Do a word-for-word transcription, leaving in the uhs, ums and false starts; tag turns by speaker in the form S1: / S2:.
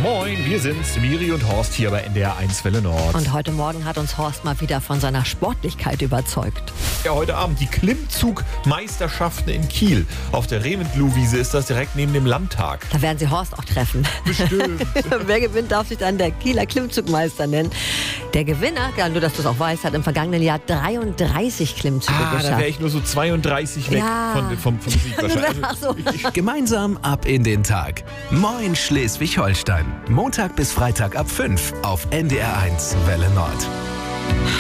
S1: Moin, wir sind's, Miri und Horst hier bei N D R eins Welle Nord.
S2: Und heute Morgen hat uns Horst mal wieder von seiner Sportlichkeit überzeugt.
S1: Ja, heute Abend die Klimmzugmeisterschaften in Kiel. Auf der Reventlow-Wiese ist das direkt neben dem Landtag.
S2: Da werden Sie Horst auch treffen.
S1: Bestimmt.
S2: Wer gewinnt, darf sich dann der Kieler Klimmzugmeister nennen. Der Gewinner, ja, nur dass du es auch weißt, hat im vergangenen Jahr dreiunddreißig Klimmzüge
S1: Ah,
S2: geschafft.
S1: da wäre ich nur so zweiunddreißig weg
S2: Ja.
S1: von, vom, vom Sieg wahrscheinlich.
S2: Ach so.
S3: Gemeinsam ab in den Tag. Moin Schleswig-Holstein. Montag bis Freitag ab fünf auf N D R eins Welle Nord.